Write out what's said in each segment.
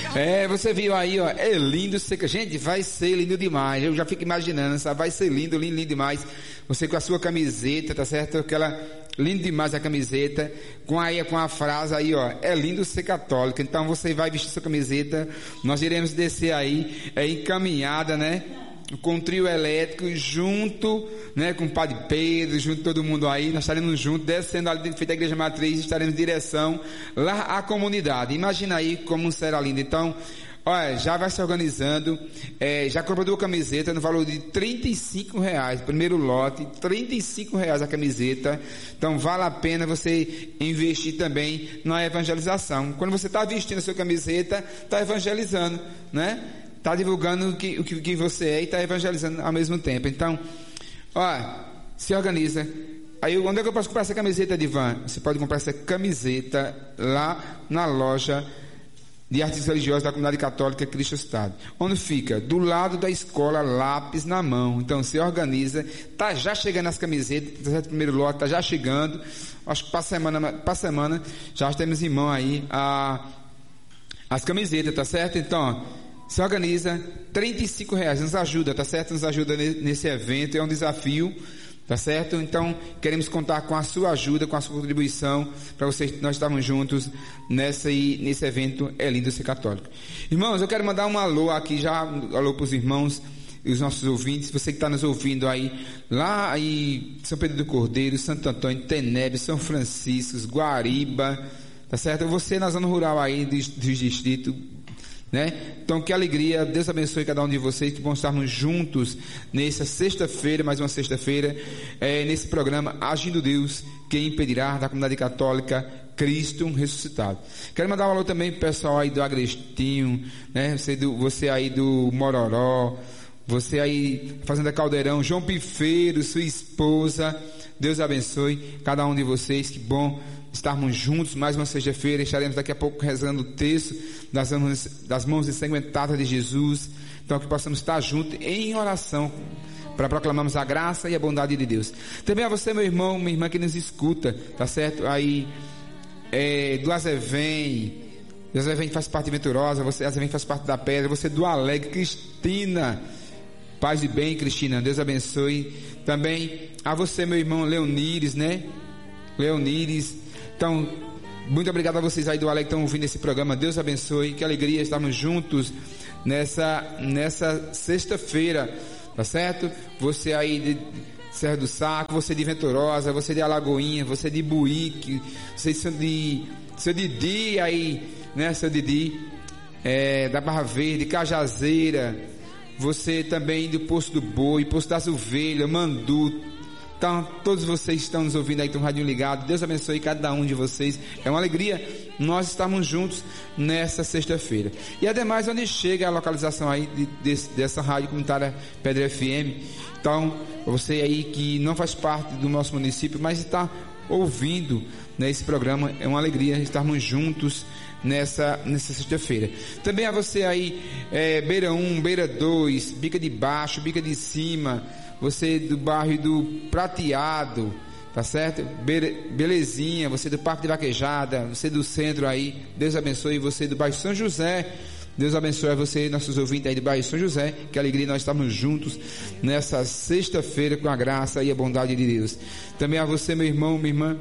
Você viu aí, ó, é lindo, gente, vai ser lindo demais, eu já fico imaginando, sabe? Vai ser lindo, lindo, lindo demais, você com a sua camiseta, tá certo? Aquela, lindo demais a camiseta, com a frase aí, ó, é lindo ser católico. Então você vai vestir sua camiseta, nós iremos descer aí, encaminhada, né? Com o trio elétrico, junto, né, com o Padre Pedro, junto todo mundo aí, nós estaremos juntos, descendo ali de frente à Igreja Matriz, estaremos em direção lá à comunidade. Imagina aí como será lindo. Então, olha, já vai se organizando, já comprou a camiseta no valor de R$35, primeiro lote, R$35 a camiseta. Então vale a pena você investir também na evangelização. Quando você está vestindo a sua camiseta, está evangelizando, né? Está divulgando o que você é e está evangelizando ao mesmo tempo. Então, se organiza. Aí, onde é que eu posso comprar essa camiseta, Divan? Você pode comprar essa camiseta lá na loja de artes religiosas da comunidade católica Cristo Estado. Onde fica? Do lado da escola, lápis na mão. Então, se organiza. Tá já chegando as camisetas, o primeiro lote tá já chegando. Acho que para semana já temos em mão aí as camisetas, tá certo? Então, se organiza, R$35, nos ajuda, tá certo? Nos ajuda nesse evento, é um desafio, tá certo? Então, queremos contar com a sua ajuda, com a sua contribuição, para nós estarmos juntos nesse evento, é lindo ser católico. Irmãos, eu quero mandar um alô aqui, alô para os irmãos e os nossos ouvintes, você que está nos ouvindo aí, lá aí, São Pedro do Cordeiro, Santo Antônio, Tenebe, São Francisco, Guariba, tá certo? Você na zona rural aí dos distritos, né? Então, que alegria, Deus abençoe cada um de vocês, que vão estarmos juntos nessa sexta-feira, mais uma sexta-feira, nesse programa Agindo Deus, quem impedirá, da comunidade católica Cristo ressuscitado. Quero mandar um alô também pro pessoal aí do Agrestinho, né? Você aí do Mororó, você aí Fazenda Caldeirão, João Pifeiro, sua esposa, Deus abençoe cada um de vocês, que bom estarmos juntos mais uma sexta-feira. Estaremos daqui a pouco rezando o texto das mãos ensanguentadas de Jesus. Então que possamos estar juntos em oração para proclamarmos a graça e a bondade de Deus. Também a você, meu irmão, minha irmã que nos escuta, tá certo? Aí do Azevém faz parte de Venturosa, você Azevém faz parte da Pedra, você do Alegre, Cristina, paz e bem, Cristina, Deus abençoe. Também a você, meu irmão Leonires, né? Leonires. Então, muito obrigado a vocês aí do Alegre que estão ouvindo esse programa. Deus abençoe, que alegria estarmos juntos nessa sexta-feira, tá certo? Você aí de Serra do Saco, você de Venturosa, você de Alagoinha, você de Buíque, vocês são de seu Didi aí, né? Seu Didi, da Barra Verde, Cajazeira, você também do Poço do Boi, Poço das Ovelhas, Mandu. Então, todos vocês estão nos ouvindo aí, estão rádio ligado. Deus abençoe cada um de vocês. É uma alegria nós estarmos juntos nessa sexta-feira. E ademais, onde chega a localização aí dessa rádio comunitária Pedra FM. Então, você aí que não faz parte do nosso município, mas está ouvindo nesse programa, é uma alegria estarmos juntos nessa sexta-feira. Também a você aí, Beira 1, Beira 2, Bica de Baixo, Bica de Cima, você do bairro do Prateado, tá certo? Belezinha, você do Parque de Vaquejada, você do centro aí, Deus abençoe. Você do bairro São José, Deus abençoe a você, nossos ouvintes aí do bairro São José, que alegria nós estamos juntos nessa sexta-feira com a graça e a bondade de Deus. Também a você, meu irmão, minha irmã,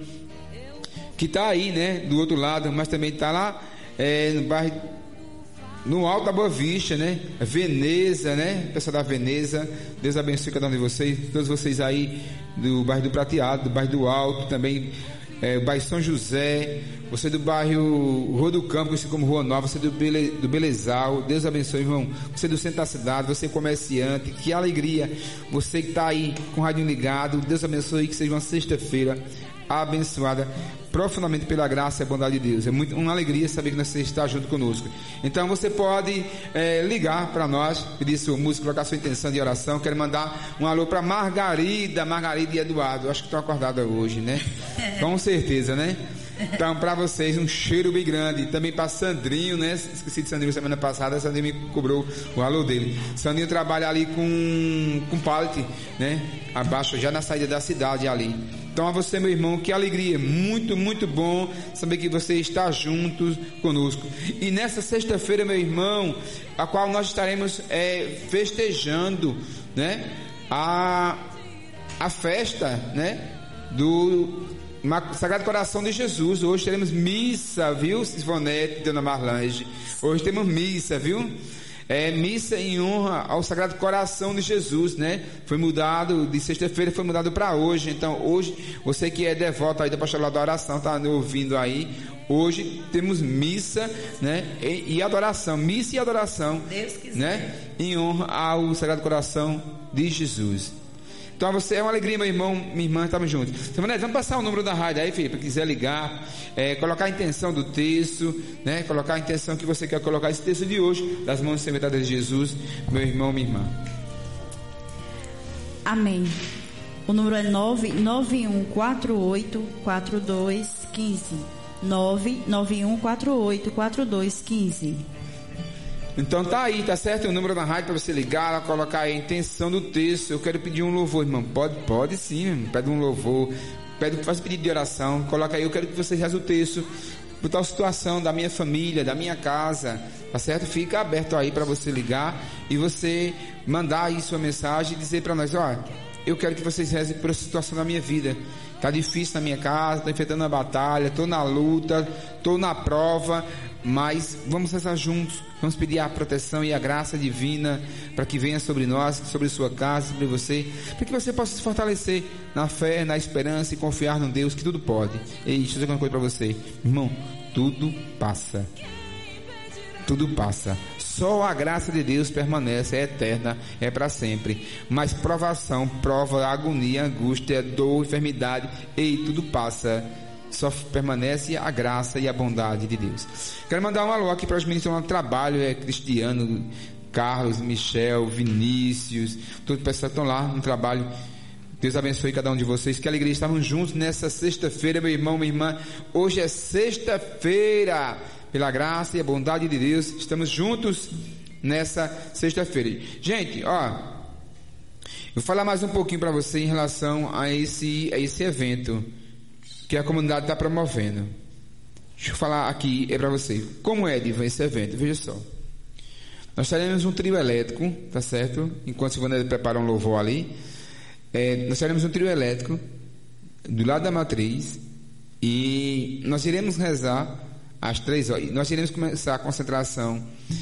que está aí, né, do outro lado, mas também está lá no bairro, no Alto da Boa Vista, né? Veneza, né? Pessoal da Veneza, Deus abençoe cada um de vocês, todos vocês aí do bairro do Prateado, do bairro do Alto, também o bairro São José, você do bairro Rua do Campo, conhecido como Rua Nova, você do Belezal, Deus abençoe, irmão. Você do centro da cidade, você comerciante, que alegria, você que está aí com o rádio ligado, Deus abençoe, que seja uma sexta-feira abençoada profundamente pela graça e a bondade de Deus. É muito uma alegria saber que você está junto conosco. Então você pode ligar para nós, pedir sua música, colocar sua intenção de oração. Quero mandar um alô para Margarida e Eduardo, acho que estão acordados hoje, né? Com certeza, né? Então, para vocês, um cheiro bem grande. Também para Sandrinho, né? Esqueci de Sandrinho semana passada. Sandrinho me cobrou o alô dele. Sandrinho trabalha ali com pallet, né? Abaixo, já na saída da cidade ali. Então a você, meu irmão, que alegria, muito, muito bom saber que você está junto conosco. E nessa sexta-feira, meu irmão, a qual nós estaremos festejando, né, a festa, né, do Sagrado Coração de Jesus. Hoje teremos missa, viu, Sivonete, Dona Marlange? Hoje temos missa, viu? Missa em honra ao Sagrado Coração de Jesus, né? Foi mudado de sexta-feira, foi mudado para hoje. Então hoje, você que é devoto aí da Pastoral da Oração, tá ouvindo aí, hoje temos missa, né? E adoração, missa e adoração, Deus quiser, né? Em honra ao Sagrado Coração de Jesus. Então você é uma alegria, meu irmão, minha irmã, estamos juntos. Vamos passar o número da rádio aí, Felipe, quiser ligar, colocar a intenção do texto, né? Colocar a intenção que você quer colocar esse texto de hoje, das mãos ensanguentadas de Jesus, meu irmão, minha irmã. Amém. O número é 991484215. 991484215. Então tá aí, tá certo? O número da rádio para você ligar, colocar aí a intenção do texto. Eu quero pedir um louvor, irmão. Pode sim, irmão. Pede um louvor, faz pedido de oração, coloca aí. Eu quero que você reze o texto por tal situação da minha família, da minha casa, tá certo? Fica aberto aí para você ligar e você mandar aí sua mensagem e dizer para nós: ó, eu quero que vocês rezem por essa situação da minha vida. Tá difícil na minha casa, tô enfrentando uma batalha, tô na luta, tô na prova, mas vamos rezar juntos, vamos pedir a proteção e a graça divina para que venha sobre nós, sobre sua casa, sobre você, para que você possa se fortalecer na fé, na esperança e confiar no Deus que tudo pode. E deixa eu dizer uma coisa para você, irmão, tudo passa, tudo passa. Só a graça de Deus permanece, é eterna, é para sempre. Mas provação, prova, agonia, angústia, dor, enfermidade, tudo passa. Só permanece a graça e a bondade de Deus. Quero mandar um alô aqui para os meninos que estão no trabalho, Cristiano, Carlos, Michel, Vinícius, todo o pessoal que estão lá no trabalho. Deus abençoe cada um de vocês. Que alegria, estamos juntos nessa sexta-feira, meu irmão, minha irmã. Hoje é sexta-feira. Pela graça e a bondade de Deus, estamos juntos nessa sexta-feira. Gente, ó, eu vou falar mais um pouquinho para você em relação a esse evento que a comunidade está promovendo. Deixa eu falar aqui para você. Como é, Diva, esse evento? Veja só. Nós teremos um trio elétrico, tá certo? Enquanto o Silvana prepara um louvor ali, nós teremos um trio elétrico do lado da matriz e nós iremos rezar às 3 horas. Nós iremos começar a concentração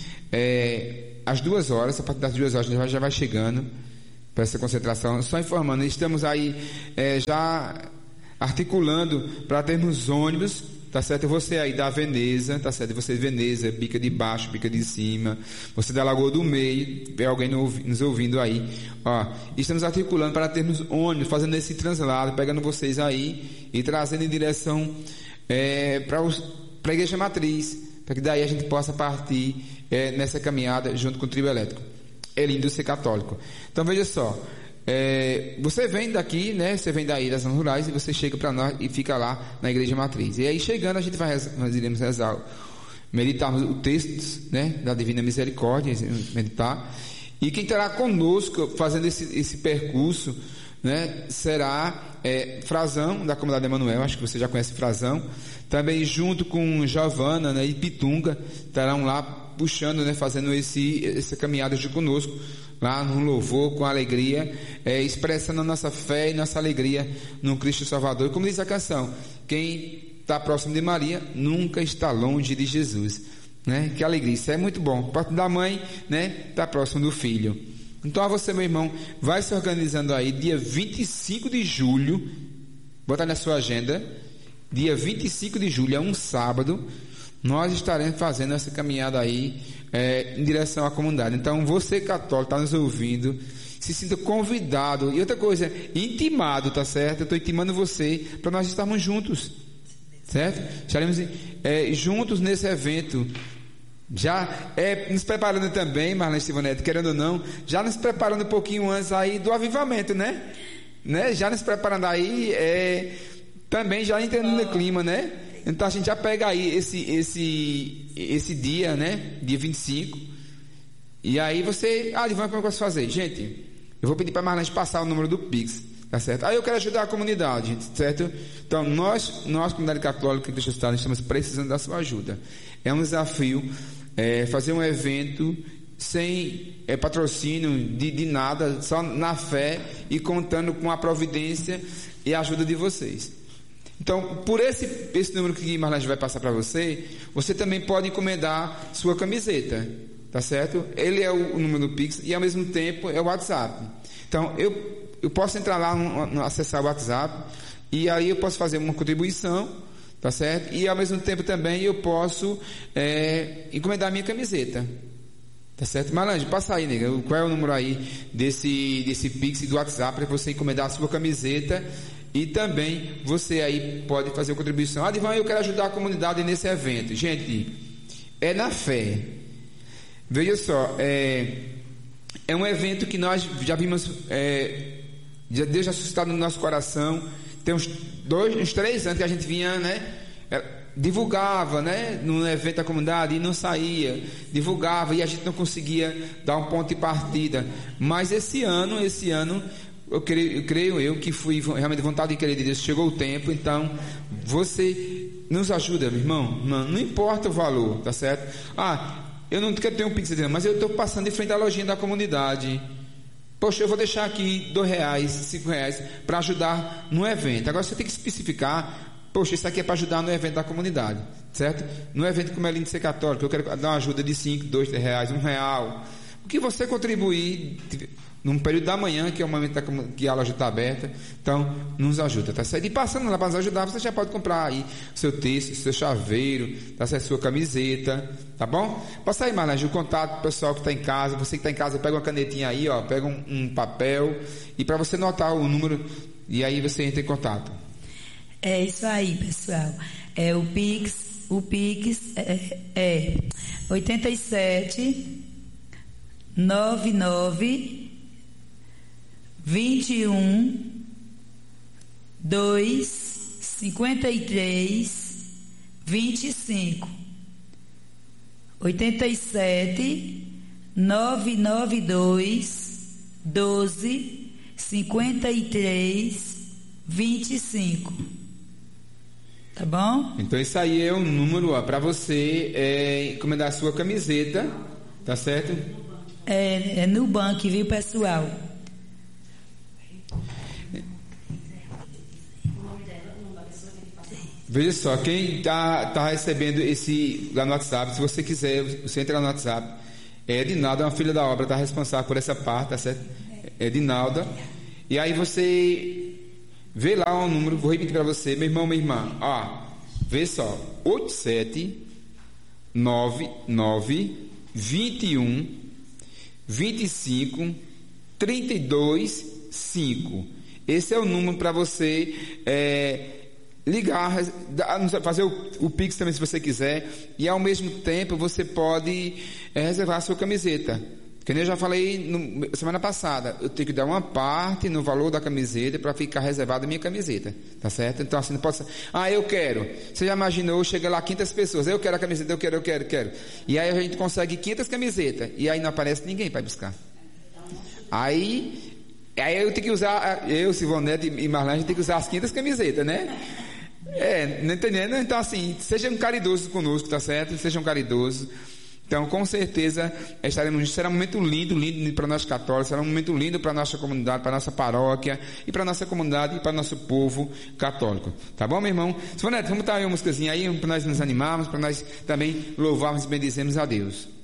às 2 horas. A partir das 2 horas a gente já vai chegando para essa concentração. Só informando, estamos aí já articulando para termos ônibus, tá certo? Você aí da Veneza, tá certo? Você de Veneza, Bica de Baixo, Bica de Cima, você da Lagoa do Meio, tem alguém nos ouvindo aí, ó, estamos articulando para termos ônibus, fazendo esse translado, pegando vocês aí e trazendo em direção para a Igreja Matriz, para que daí a gente possa partir nessa caminhada junto com o trio elétrico. É lindo ser católico. Então veja só, você vem daqui, né? Você vem daí das zonas rurais e você chega para nós e fica lá na Igreja Matriz. E aí chegando nós iremos rezar, meditarmos o texto, né, da Divina Misericórdia, meditar. E quem estará conosco fazendo esse percurso, né, será Frazão da comunidade Emanuel. Acho que você já conhece Frazão. Também junto com Giovana, né, e Pitunga estarão lá puxando, né, fazendo essa caminhada junto conosco, lá no louvor, com alegria, expressando a nossa fé e nossa alegria no Cristo Salvador. Como diz a canção, quem está próximo de Maria nunca está longe de Jesus, né? Que alegria, isso é muito bom. Parte da mãe, né, está próximo do filho. Então a você, meu irmão, vai se organizando aí, dia 25 de julho, bota na sua agenda, dia 25 de julho, é um sábado, nós estaremos fazendo essa caminhada aí em direção à comunidade. Então você católico está nos ouvindo, se sinta convidado. E outra coisa, intimado, tá certo? Eu estou intimando você para nós estarmos juntos, certo? Estaremos juntos nesse evento. Já nos preparando também, Marlene Sivonete, querendo ou não, já nos preparando um pouquinho antes aí do avivamento, né? Já nos preparando aí, também já entrando no clima, né? Então a gente já pega aí esse dia, né? Dia 25. E aí você, Ivan, como é que eu posso fazer? Gente, eu vou pedir para a Marlene passar o número do Pix. Tá certo? Aí eu quero ajudar a comunidade, certo? Então, nós comunidade católica de Estado, estamos precisando da sua ajuda. É um desafio fazer um evento sem patrocínio de nada, só na fé e contando com a providência e a ajuda de vocês. Então, por esse número que Marlene vai passar para você, você também pode encomendar sua camiseta, tá certo? Ele é o número do Pix e ao mesmo tempo é o WhatsApp. Então, eu posso entrar lá, acessar o WhatsApp, e aí eu posso fazer uma contribuição, tá certo? E ao mesmo tempo também eu posso encomendar a minha camiseta, tá certo? Malange, passa aí, nega, qual é o número aí desse Pix e do WhatsApp para você encomendar a sua camiseta, e também você aí pode fazer uma contribuição. Divan, eu quero ajudar a comunidade nesse evento. Gente, é na fé. Veja só, é um evento que nós já vimos, Deus já suscitado no nosso coração. Tem uns 3 anos que a gente vinha, né? Divulgava, né? No evento da comunidade e não saía. Divulgava e a gente não conseguia dar um ponto de partida. Mas esse ano, eu creio que fui realmente vontade de querer de Deus. Chegou o tempo, então você nos ajuda, meu irmão. Não importa o valor, tá certo? Eu não quero ter um Pix, mas eu estou passando de frente à lojinha da comunidade. Poxa, eu vou deixar aqui R$2, R$5 para ajudar no evento. Agora você tem que especificar. Poxa, isso aqui é para ajudar no evento da comunidade, certo? No evento como é lindo ser católico, eu quero dar uma ajuda de 5, 2, 3 reais, R$1. O que você contribuir num período da manhã, que é o momento que a loja está aberta, então nos ajuda, tá certo? E passando lá para nos ajudar, você já pode comprar aí seu texto, seu chaveiro, tá certo? Sua camiseta, tá bom? Passa aí, Marlene, o contato do pessoal que está em casa. Você que está em casa, pega uma canetinha aí, ó, pega um papel, e para você anotar o número, e aí você entra em contato. É isso aí, pessoal. O Pix é 87 99 21 2 53 25 87 992 12 53 25. Tá bom? Então isso aí é um número para você encomendar a sua camiseta, tá certo? É no banco, viu, pessoal? Veja só, quem tá recebendo esse lá no WhatsApp, se você quiser, você entra lá no WhatsApp. Edinalda, uma filha da obra, está responsável por essa parte, tá certo? Edinalda. E aí você vê lá o número, vou repetir para você, meu irmão, minha irmã. Vê só, 8799 21 25 32 5. Esse é o número para você ligar, fazer o Pix também se você quiser, e ao mesmo tempo você pode reservar a sua camiseta. Que nem eu já falei semana passada, eu tenho que dar uma parte no valor da camiseta para ficar reservada a minha camiseta, tá certo? Então assim, não pode ser, eu quero. Você já imaginou, chega lá 500 pessoas, eu quero a camiseta, eu quero. E aí a gente consegue 500 camisetas, e aí não aparece ninguém para buscar. Aí eu tenho que usar, Silvonete e Marlene, a gente tem que usar as 500 camisetas, né? Não entendendo? Então assim, sejam caridosos conosco, tá certo? Sejam caridosos. Então, com certeza, será um momento lindo para nós católicos, será um momento lindo para a nossa comunidade, para a nossa paróquia, e para a nossa comunidade, e para o nosso povo católico. Tá bom, meu irmão? Silvonete, vamos botar aí uma musicazinha aí, para nós nos animarmos, para nós também louvarmos e bendizermos a Deus.